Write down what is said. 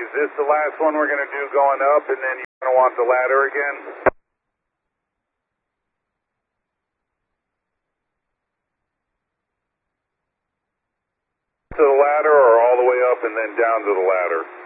Is this the last one we're going to do going up, and then you're going to want the ladder again? To the ladder, or all the way up and then down to the ladder?